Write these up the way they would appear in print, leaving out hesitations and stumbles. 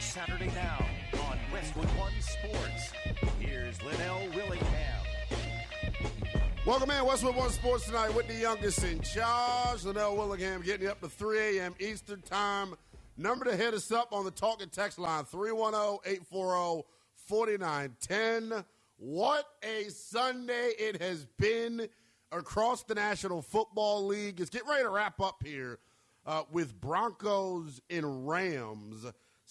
each Saturday now on Westwood One Sports. Here's Linnell Willingham. Welcome in, Westwood One Sports tonight with the youngest in charge, Linnell Willingham, getting you up to 3 a.m. Eastern Time. Number to hit us up on the talk and text line, 310-840-4910. What a Sunday it has been across the National Football League. It's getting ready to wrap up here with Broncos and Rams.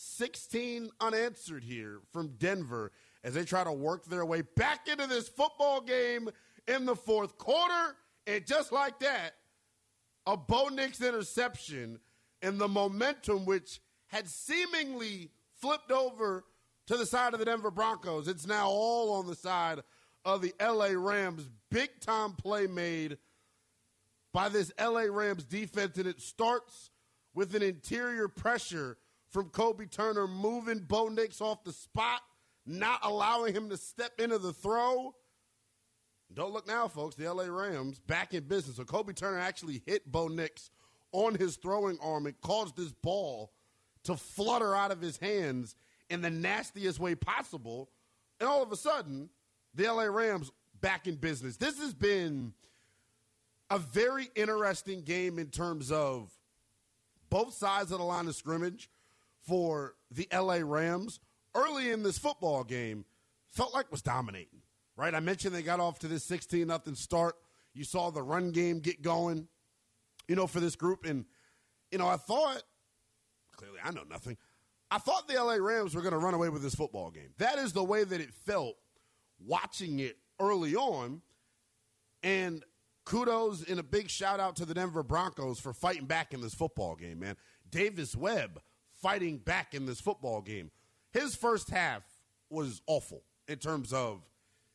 16 unanswered here from Denver as they try to work their way back into this football game in the fourth quarter. And just like that, a Bo Nix interception and the momentum which had seemingly flipped over to the side of the Denver Broncos. It's now all on the side of the L.A. Rams. Big-time play made by this L.A. Rams defense, and it starts with an interior pressure from Kobe Turner, moving Bo Nix off the spot, not allowing him to step into the throw. Don't look now, folks. The L.A. Rams back in business. So Kobe Turner actually hit Bo Nix on his throwing arm and caused this ball to flutter out of his hands in the nastiest way possible. And all of a sudden, the L.A. Rams back in business. This has been a very interesting game in terms of both sides of the line of scrimmage for the L.A. Rams. Early in this football game, felt like was dominating, right? I mentioned they got off to this 16-0 start. You saw the run game get going, for this group. And, I thought, clearly I know nothing, I thought the L.A. Rams were going to run away with this football game. That is the way that it felt watching it early on. And kudos and a big shout-out to the Denver Broncos for fighting back in this football game, man. Davis Webb fighting back in this football game. His first half was awful in terms of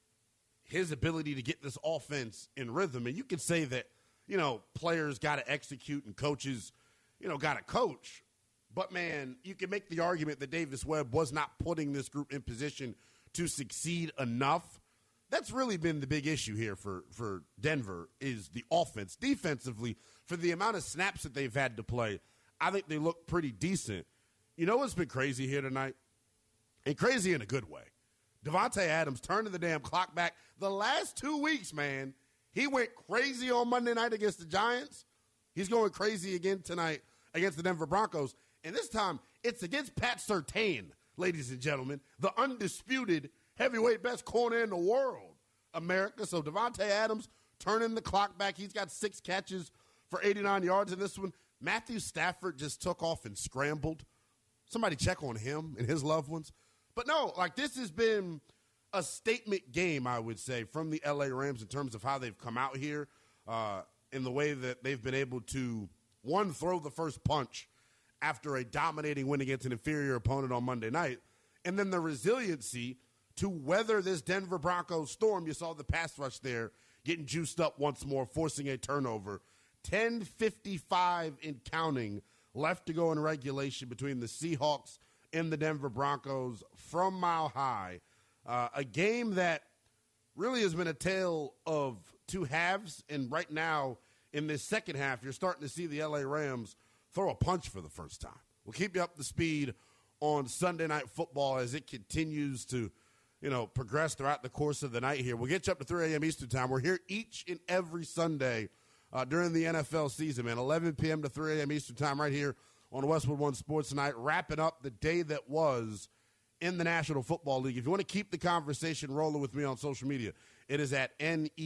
his ability to get this offense in rhythm. And you can say that, players got to execute and coaches, got to coach. But, man, you can make the argument that Davis Webb was not putting this group in position to succeed enough. That's really been the big issue here for Denver is the offense. Defensively, for the amount of snaps that they've had to play, I think they look pretty decent. You know what's been crazy here tonight? And crazy in a good way. Davante Adams turning the damn clock back. The last 2 weeks, man, he went crazy on Monday night against the Giants. He's going crazy again tonight against the Denver Broncos. And this time, it's against Pat Surtain, ladies and gentlemen, the undisputed heavyweight best corner in the world, America. So Davante Adams turning the clock back. He's got 6 catches for 89 yards in this one. Matthew Stafford just took off and scrambled. Somebody check on him and his loved ones. But no, this has been a statement game, I would say, from the L.A. Rams in terms of how they've come out here in the way that they've been able to, one, throw the first punch after a dominating win against an inferior opponent on Monday night, and then the resiliency to weather this Denver Broncos storm. You saw the pass rush there getting juiced up once more, forcing a turnover. 10:55 and counting left to go in regulation between the Seahawks and the Denver Broncos from Mile High. A game that really has been a tale of two halves, and right now in this second half, you're starting to see the L.A. Rams throw a punch for the first time. We'll keep you up to speed on Sunday Night Football as it continues to progress throughout the course of the night here. We'll get you up to 3 a.m. Eastern Time. We're here each and every Sunday during the NFL season, man. 11 p.m. to 3 a.m. Eastern Time right here on Westwood One Sports Tonight, wrapping up the day that was in the National Football League. If you want to keep the conversation rolling with me on social media, it is at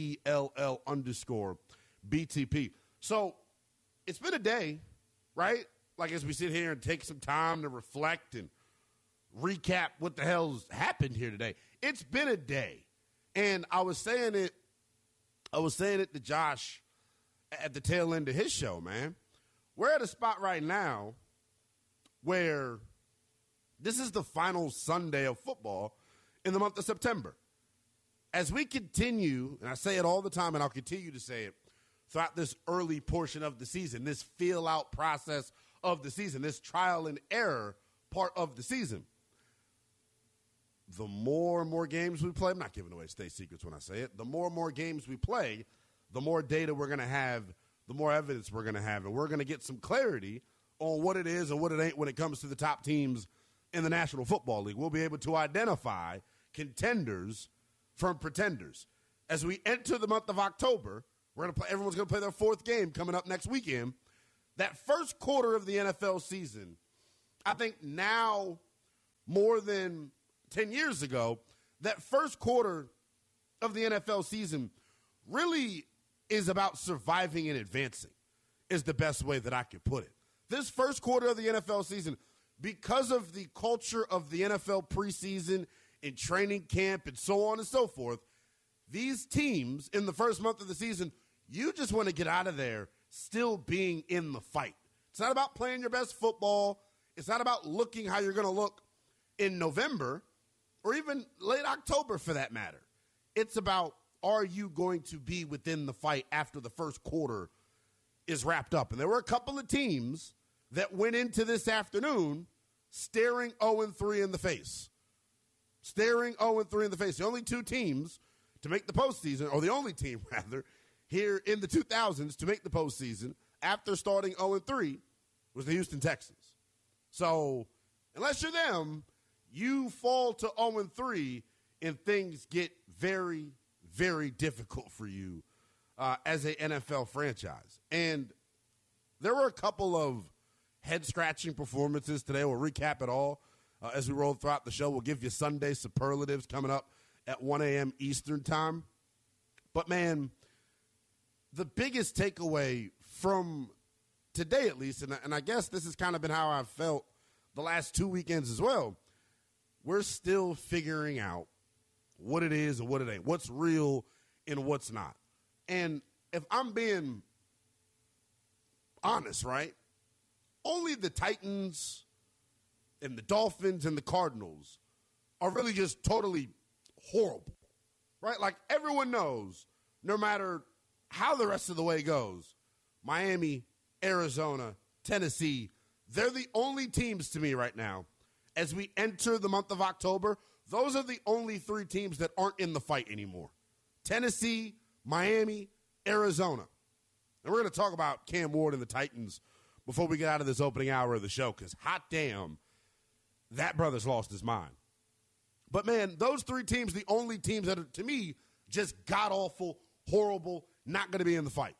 NELL_BTP. So it's been a day, right? As we sit here and take some time to reflect and recap what the hell's happened here today. It's been a day. And I was saying it to Josh at the tail end of his show, man. We're at a spot right now where this is the final Sunday of football in the month of September. As we continue, and I say it all the time and I'll continue to say it throughout this early portion of the season, this feel-out process of the season, this trial and error part of the season, the more and more games we play, I'm not giving away state secrets when I say it, the more and more games we play, the more data we're going to have, the more evidence we're going to have, and we're going to get some clarity on what it is and what it ain't when it comes to the top teams in the National Football League. We'll be able to identify contenders from pretenders. As we enter the month of October, everyone's going to play their fourth game coming up next weekend. That first quarter of the NFL season, I think now more than 10 years ago, that first quarter of the NFL season really is about surviving and advancing, is the best way that I could put it. This first quarter of the NFL season, because of the culture of the NFL preseason and training camp and so on and so forth, these teams in the first month of the season, you just want to get out of there still being in the fight. It's not about playing your best football. It's not about looking how you're going to look in November or even late October for that matter. It's about, are you going to be within the fight after the first quarter is wrapped up? And there were a couple of teams that went into this afternoon staring 0-3 in the face. Staring 0-3 in the face. The only two teams to make the postseason, or the only team, rather, here in the 2000s to make the postseason after starting 0-3 was the Houston Texans. So unless you're them, you fall to 0-3 and things get very, very difficult for you as an NFL franchise. And there were a couple of head-scratching performances today. We'll recap it all as we roll throughout the show. We'll give you Sunday superlatives coming up at 1 a.m. Eastern time. But, man, the biggest takeaway from today, at least, and I guess this has kind of been how I've felt the last 2 weekends as well, we're still figuring out what it is and what it ain't, what's real and what's not. And if I'm being honest, right, only the Titans and the Dolphins and the Cardinals are really just totally horrible, right? Like everyone knows, no matter how the rest of the way goes, Miami, Arizona, Tennessee, they're the only teams to me right now. As we enter the month of October, those are the only three teams that aren't in the fight anymore. Tennessee, Miami, Arizona. And we're going to talk about Cam Ward and the Titans before we get out of this opening hour of the show, because hot damn, that brother's lost his mind. But, man, those three teams, the only teams that are, to me, just god-awful, horrible, not going to be in the fight.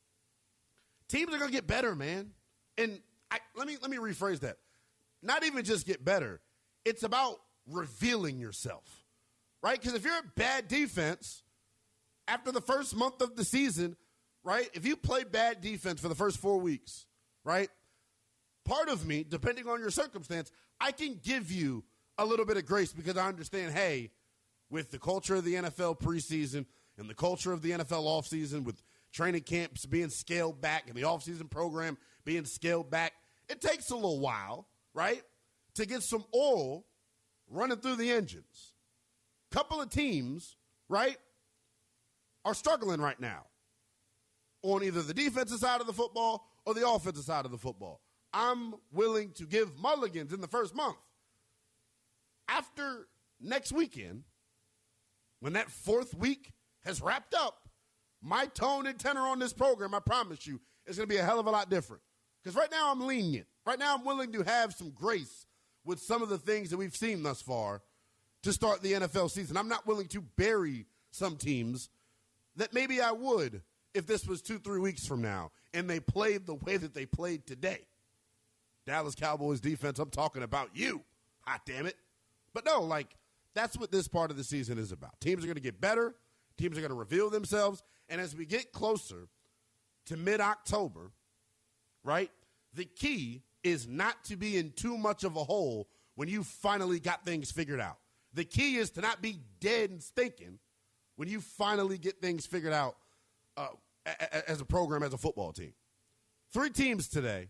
Teams are going to get better, man. And let me rephrase that. Not even just get better. It's about revealing yourself, right? Because if you're a bad defense, after the first month of the season, right, if you play bad defense for the first 4 weeks, right, part of me, depending on your circumstance, I can give you a little bit of grace because I understand, hey, with the culture of the NFL preseason and the culture of the NFL offseason, with training camps being scaled back and the offseason program being scaled back, it takes a little while, right, to get some oil running through the engines. Couple of teams, right, are struggling right now on either the defensive side of the football or the offensive side of the football. I'm willing to give mulligans in the first month. After next weekend, when that fourth week has wrapped up, my tone and tenor on this program, I promise you, is going to be a hell of a lot different. Because right now I'm lenient. Right now I'm willing to have some grace with some of the things that we've seen thus far to start the NFL season. I'm not willing to bury some teams that maybe I would if this was 2-3 weeks from now and they played the way that they played today. Dallas Cowboys defense, I'm talking about you. Hot damn it. But no, like, that's what this part of the season is about. Teams are going to get better. Teams are going to reveal themselves. And as we get closer to mid-October, right, the key is not to be in too much of a hole when you finally got things figured out. The key is to not be dead and stinking when you finally get things figured out as a program, as a football team. 3 teams today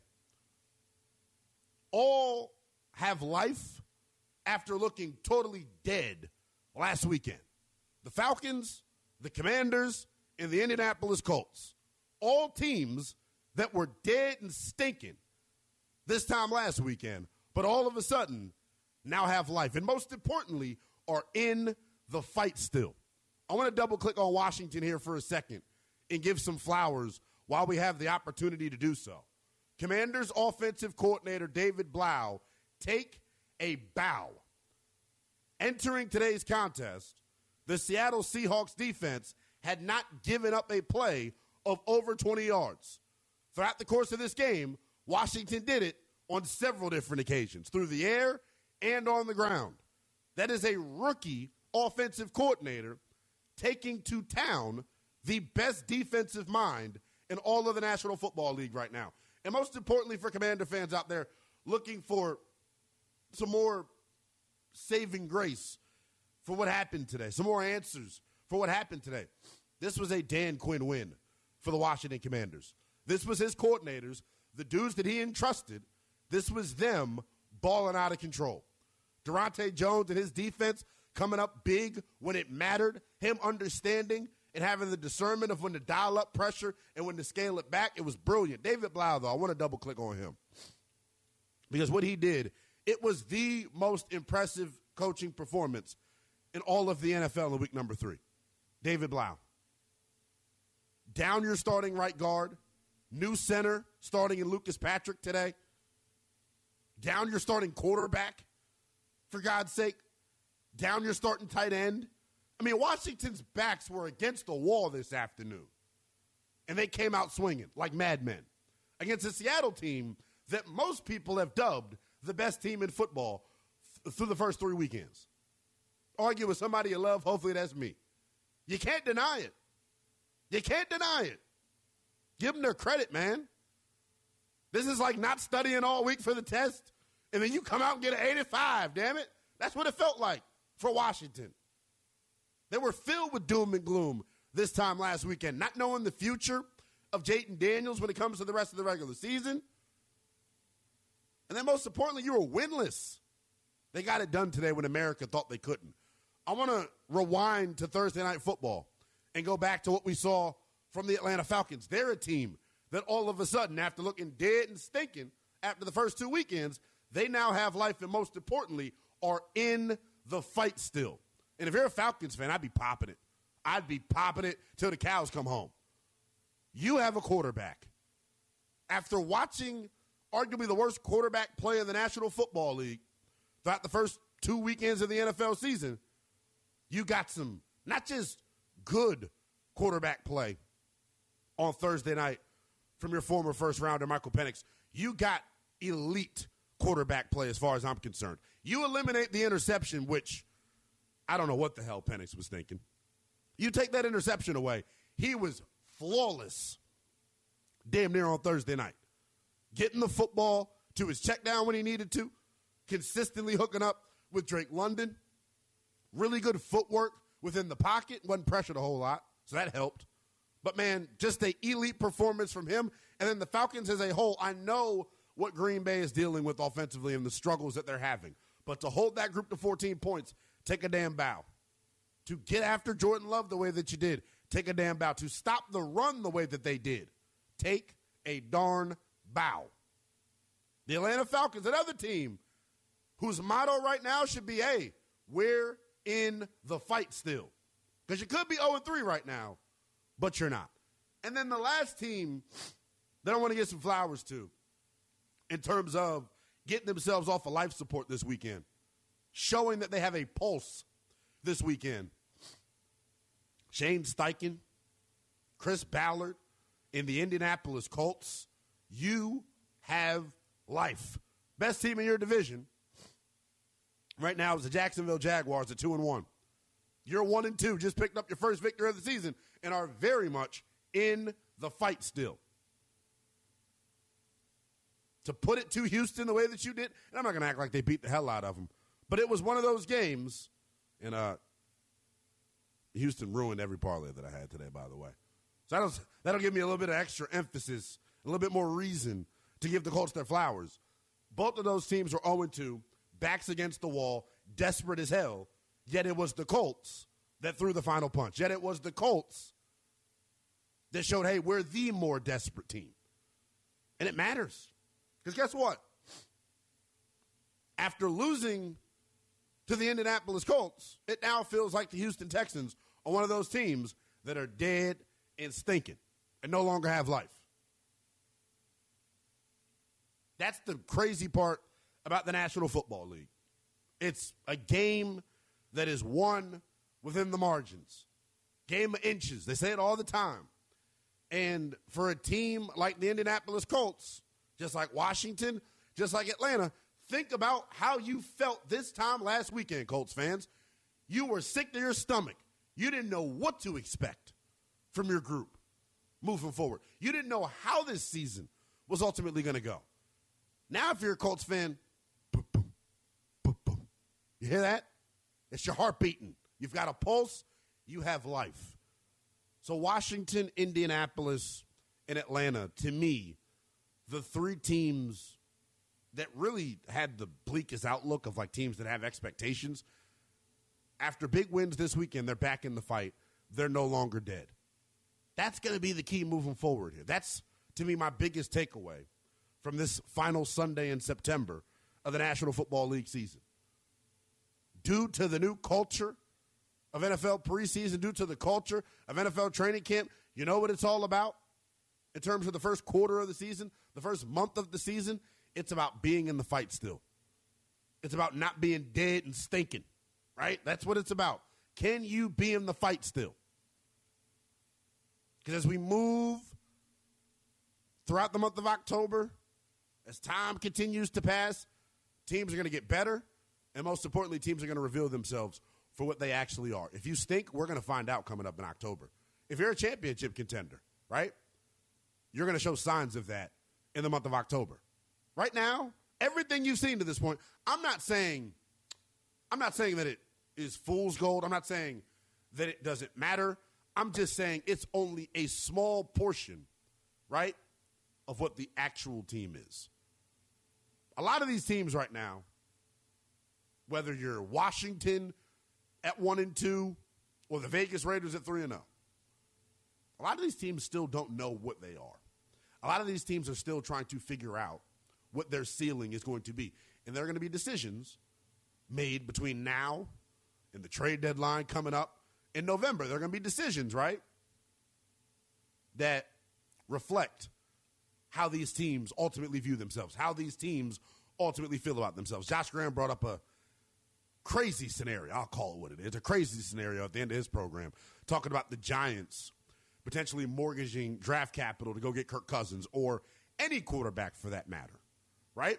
all have life after looking totally dead last weekend. The Falcons, the Commanders, and the Indianapolis Colts. All teams that were dead and stinking this time last weekend, but all of a sudden now have life. And most importantly, are in the fight still. I want to double-click on Washington here for a second and give some flowers while we have the opportunity to do so. Commanders offensive coordinator David Blau, take a bow. Entering today's contest, the Seattle Seahawks defense had not given up a play of over 20 yards. Throughout the course of this game, Washington did it on several different occasions, through the air and on the ground. That is a rookie offensive coordinator taking to town the best defensive mind in all of the National Football League right now. And most importantly for Commander fans out there looking for some more saving grace for what happened today, some more answers for what happened today. This was a Dan Quinn win for the Washington Commanders. This was his coordinators, the dudes that he entrusted. This was them balling out of control. Durante Jones and his defense coming up big when it mattered, him understanding and having the discernment of when to dial up pressure and when to scale it back. It was brilliant. David Blau, though, I want to double-click on him because what he did, it was the most impressive coaching performance in all of the NFL in week number 3. David Blau. Down your starting right guard. New center starting in Lucas Patrick today. Down your starting quarterback, for God's sake. Down your starting tight end. I mean, Washington's backs were against the wall this afternoon, and they came out swinging like madmen against a Seattle team that most people have dubbed the best team in football through the first 3 weekends. Argue with somebody you love, hopefully that's me. You can't deny it. You can't deny it. Give them their credit, man. This is like not studying all week for the test, and then you come out and get an 85, damn it. That's what it felt like for Washington. They were filled with doom and gloom this time last weekend, not knowing the future of Jayden Daniels when it comes to the rest of the regular season. And then most importantly, you were winless. They got it done today when America thought they couldn't. I want to rewind to Thursday Night Football and go back to what we saw from the Atlanta Falcons. They're a team that all of a sudden, after looking dead and stinking after the first 2 weekends, they now have life and, most importantly, are in the fight still. And if you're a Falcons fan, I'd be popping it. I'd be popping it till the cows come home. You have a quarterback. After watching arguably the worst quarterback play in the National Football League throughout the first 2 weekends of the NFL season, you got some not just good quarterback play on Thursday night from your former first-rounder, Michael Penix. You got elite quarterback play as far as I'm concerned. You eliminate the interception, which I don't know what the hell Penix was thinking. You take that interception away. He was flawless damn near on Thursday night. Getting the football to his check down when he needed to, consistently hooking up with Drake London. Really good footwork within the pocket, wasn't pressured a whole lot, so that helped. But, man, just an elite performance from him. And then the Falcons as a whole, I know what Green Bay is dealing with offensively and the struggles that they're having. But to hold that group to 14 points, take a damn bow. To get after Jordan Love the way that you did, take a damn bow. To stop the run the way that they did, take a darn bow. The Atlanta Falcons, another team whose motto right now should be, hey, we're in the fight still. Because you could be 0-3 right now, but you're not. And then the last team that I want to get some flowers to in terms of getting themselves off of life support this weekend, showing that they have a pulse this weekend. Shane Steichen, Chris Ballard in the Indianapolis Colts. You have life. Best team in your division right now is the Jacksonville Jaguars at 2-1. You're 1-2, just picked up your first victory of the season and are very much in the fight still. To put it to Houston the way that you did, and I'm not going to act like they beat the hell out of them, but it was one of those games, and Houston ruined every parlay that I had today, by the way. So that'll give me a little bit of extra emphasis, a little bit more reason to give the Colts their flowers. Both of those teams were 0-2, backs against the wall, desperate as hell, yet it was the Colts that threw the final punch. Yet it was the Colts that showed, hey, we're the more desperate team. And it matters. Because guess what? After losing to the Indianapolis Colts, it now feels like the Houston Texans are one of those teams that are dead and stinking and no longer have life. That's the crazy part about the National Football League. It's a game that is won within the margins. Game of inches. They say it all the time. And for a team like the Indianapolis Colts, just like Washington, just like Atlanta, think about how you felt this time last weekend, Colts fans. You were sick to your stomach. You didn't know what to expect from your group moving forward. You didn't know how this season was ultimately going to go. Now, if you're a Colts fan, boom, boom, boom, boom. You hear that? It's your heart beating. You've got a pulse. You have life. So Washington, Indianapolis, and Atlanta, to me, the three teams that really had the bleakest outlook of like teams that have expectations. After big wins this weekend, they're back in the fight. They're no longer dead. That's going to be the key moving forward here. That's, to me, my biggest takeaway from this final Sunday in September of the National Football League season. Due to the new culture of NFL preseason, due to the culture of NFL training camp, you know what it's all about in terms of the first quarter of the season, the first month of the season? It's about being in the fight still. It's about not being dead and stinking, right? That's what it's about. Can you be in the fight still? Because as we move throughout the month of October, as time continues to pass, teams are going to get better, and most importantly, teams are going to reveal themselves for what they actually are. If you stink, we're going to find out coming up in October. If you're a championship contender, right, you're going to show signs of that in the month of October. Right now, everything you've seen to this point, I'm not saying that it is fool's gold. I'm not saying that it doesn't matter. I'm just saying it's only a small portion, right, of what the actual team is. A lot of these teams right now, whether you're Washington at 1-2 or the Vegas Raiders at 3-0, a lot of these teams still don't know what they are. A lot of these teams are still trying to figure out what their ceiling is going to be. And there are going to be decisions made between now and the trade deadline coming up in November. There are going to be decisions, right, that reflect how these teams ultimately view themselves, how these teams ultimately feel about themselves. Josh Graham brought up a crazy scenario. I'll call it what it is, a crazy scenario at the end of his program, talking about the Giants potentially mortgaging draft capital to go get Kirk Cousins or any quarterback for that matter, right?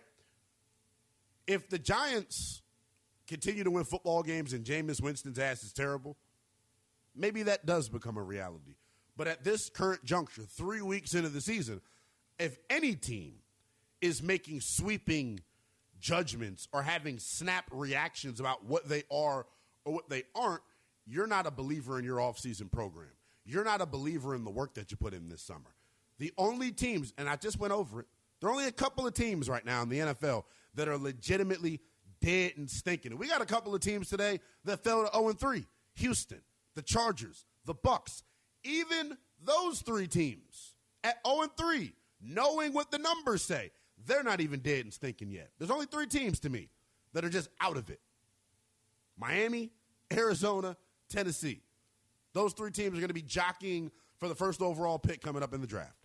If the Giants continue to win football games and Jameis Winston's ass is terrible, maybe that does become a reality. But at this current juncture, 3 weeks into the season, if any team is making sweeping judgments or having snap reactions about what they are or what they aren't, you're not a believer in your offseason program. You're not a believer in the work that you put in this summer. The only teams, and I just went over it, there are only a couple of teams right now in the NFL that are legitimately dead and stinking. And we got a couple of teams today that fell to 0-3. Houston, the Chargers, the Bucks. Even those three teams at 0-3, knowing what the numbers say, they're not even dead and stinking yet. There's only three teams to me that are just out of it. Miami, Arizona, Tennessee. Those three teams are going to be jockeying for the first overall pick coming up in the draft.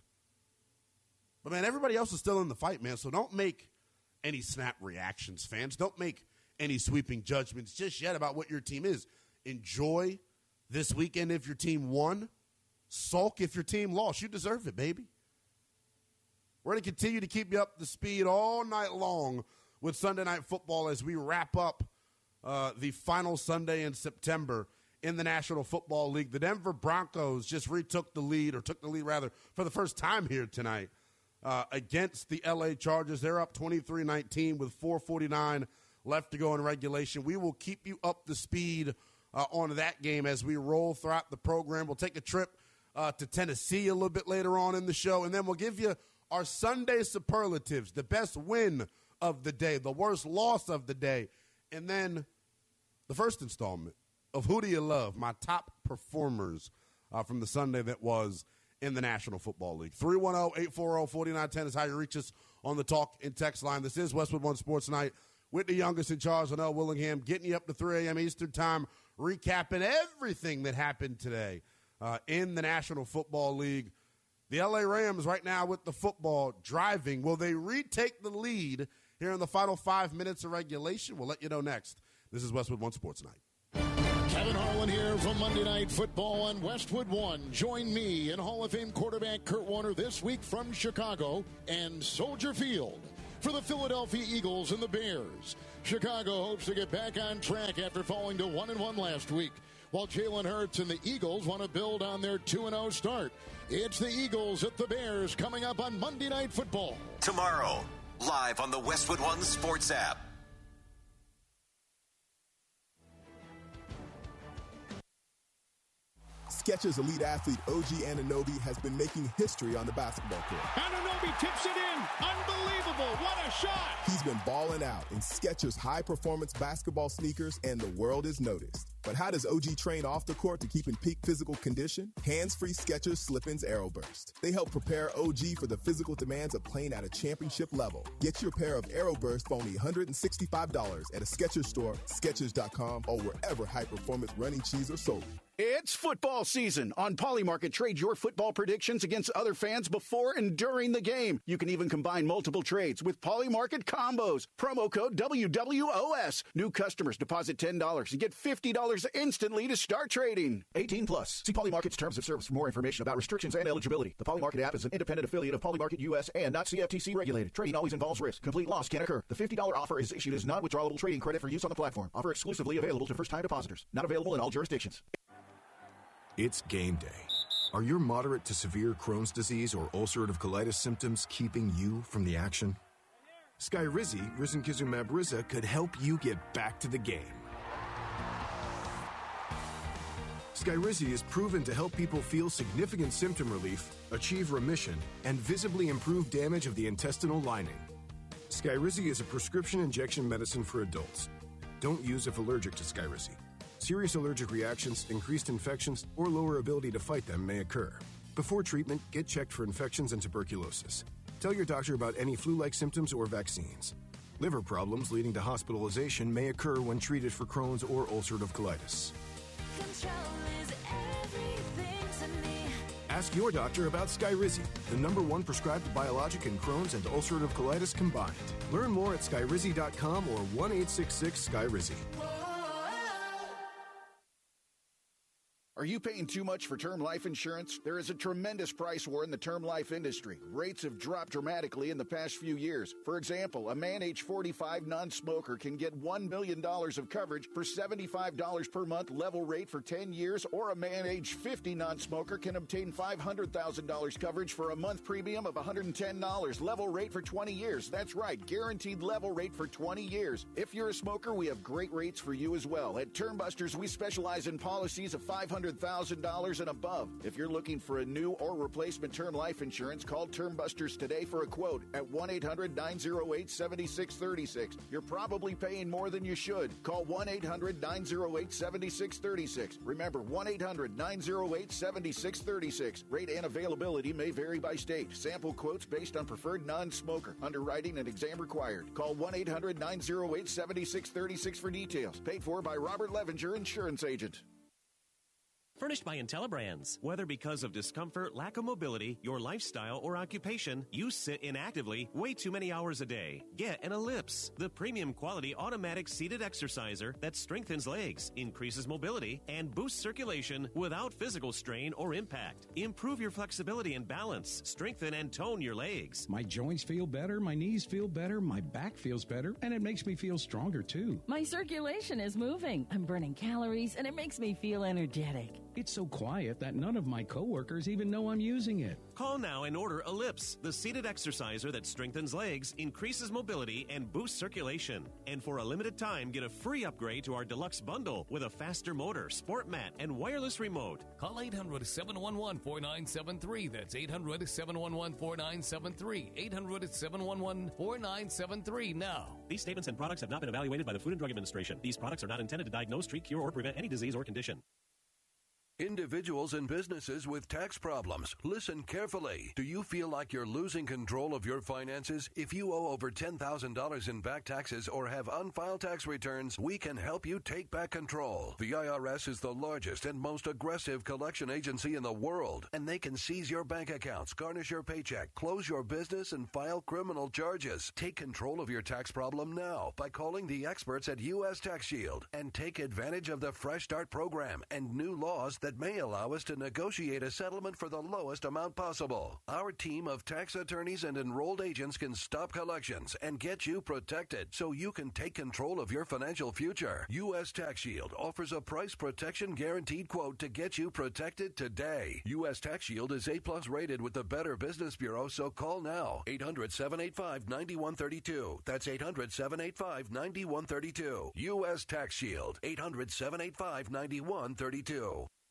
But, man, everybody else is still in the fight, man, so don't make any snap reactions, fans. Don't make any sweeping judgments just yet about what your team is. Enjoy this weekend if your team won. Sulk if your team lost. You deserve it, baby. We're going to continue to keep you up to speed all night long with Sunday Night Football as we wrap up the final Sunday in September in the National Football League. The Denver Broncos just took the lead for the first time here tonight against the L.A. Chargers. They're up 23-19 with 4:49 left to go in regulation. We will keep you up to speed on that game as we roll throughout the program. We'll take a trip to Tennessee a little bit later on in the show, and then we'll give you our Sunday superlatives, the best win of the day, the worst loss of the day, and then the first installment of Who Do You Love, my top performers from the Sunday that was in the National Football League. 310-840-4910 is how you reach us on the talk and text line. This is Westwood One Sports Night with the youngest in charge, Linnell Willingham, getting you up to 3 a.m. Eastern Time, recapping everything that happened today in the National Football League. The L.A. Rams right now with the football driving. Will they retake the lead here in the final 5 minutes of regulation. We'll let you know next. This is Westwood One Sports Night. Kevin Harlan here from Monday Night Football on Westwood One. Join me and Hall of Fame quarterback Kurt Warner this week from Chicago and Soldier Field for the Philadelphia Eagles and the Bears. Chicago hopes to get back on track after falling to 1-1 last week, while Jalen Hurts and the Eagles want to build on their 2-0 start. It's the Eagles at the Bears coming up on Monday Night Football. Tomorrow, live on the Westwood One Sports app. Skechers elite athlete OG Anunoby has been making history on the basketball court. Anunoby tips it in. Unbelievable. What a shot. He's been balling out in Skechers high-performance basketball sneakers, and the world is noticed. But how does OG train off the court to keep in peak physical condition? Hands-free Skechers Slip-ins Aeroburst. They help prepare OG for the physical demands of playing at a championship level. Get your pair of Aeroburst for only $165 at a Skechers store, Skechers.com, or wherever high-performance running shoes are sold. It's football season. On Polymarket, trade your football predictions against other fans before and during the game. You can even combine multiple trades with Polymarket combos. Promo code WWOS. New customers deposit $10 and get $50 instantly to start trading. 18 plus. See Polymarket's terms of service for more information about restrictions and eligibility. The Polymarket app is an independent affiliate of Polymarket US and not CFTC regulated. Trading always involves risk. Complete loss can occur. The $50 offer is issued as non-withdrawable trading credit for use on the platform. Offer exclusively available to first-time depositors. Not available in all jurisdictions. It's game day. Are your moderate to severe Crohn's disease or ulcerative colitis symptoms keeping you from the action? Skyrizi, risankizumab Riza, could help you get back to the game. Skyrizi is proven to help people feel significant symptom relief, achieve remission, and visibly improve damage of the intestinal lining. Skyrizi is a prescription injection medicine for adults. Don't use if allergic to Skyrizi. Serious allergic reactions, increased infections, or lower ability to fight them may occur. Before treatment, get checked for infections and tuberculosis. Tell your doctor about any flu-like symptoms or vaccines. Liver problems leading to hospitalization may occur when treated for Crohn's or ulcerative colitis. Control is everything to me. Ask your doctor about Skyrizi, the #1 prescribed biologic in Crohn's and ulcerative colitis combined. Learn more at skyrizi.com or 1-866-SKYRIZI. Are you paying too much for term life insurance? There is a tremendous price war in the term life industry. Rates have dropped dramatically in the past few years. For example, a man age 45 non-smoker can get $1 million of coverage for $75 per month level rate for 10 years, or a man age 50 non-smoker can obtain $500,000 coverage for a month premium of $110 level rate for 20 years. That's right, guaranteed level rate for 20 years. If you're a smoker, we have great rates for you as well. At Termbusters, we specialize in policies of $500,000 and above. If you're looking for a new or replacement term life insurance, call Termbusters today for a quote at 1-800-908-7636. You're probably paying more than you should. Call 1-800-908-7636. Remember, 1-800-908-7636. Rate and availability may vary by state. Sample quotes based on preferred non-smoker. Underwriting and exam required. Call 1-800-908-7636 for details. Paid for by Robert Levinger, insurance agent. Furnished by IntelliBrands. Whether because of discomfort, lack of mobility, your lifestyle, or occupation, you sit inactively way too many hours a day. Get an Ellipse, the premium quality automatic seated exerciser that strengthens legs, increases mobility, and boosts circulation without physical strain or impact. Improve your flexibility and balance. Strengthen and tone your legs. My joints feel better, my knees feel better, my back feels better, and it makes me feel stronger too. My circulation is moving. I'm burning calories, and it makes me feel energetic. It's so quiet that none of my coworkers even know I'm using it. Call now and order Ellipse, the seated exerciser that strengthens legs, increases mobility, and boosts circulation. And for a limited time, get a free upgrade to our deluxe bundle with a faster motor, sport mat, and wireless remote. Call 800-711-4973. That's 800-711-4973. 800-711-4973 now. These statements and products have not been evaluated by the Food and Drug Administration. These products are not intended to diagnose, treat, cure, or prevent any disease or condition. Individuals and businesses with tax problems, listen carefully. Do you feel like you're losing control of your finances? If you owe over $10,000 in back taxes or have unfiled tax returns, we can help you take back control. The IRS is the largest and most aggressive collection agency in the world, and they can seize your bank accounts, garnish your paycheck, close your business, and file criminal charges. Take control of your tax problem now by calling the experts at U.S. Tax Shield and take advantage of the Fresh Start program and new laws that may allow us to negotiate a settlement for the lowest amount possible. Our team of tax attorneys and enrolled agents can stop collections and get you protected so you can take control of your financial future. U.S. Tax Shield offers a price protection guaranteed quote to get you protected today. U.S. Tax Shield is A+ rated with the Better Business Bureau, so call now. 800-785-9132. That's 800-785-9132. U.S. Tax Shield. 800-785-9132.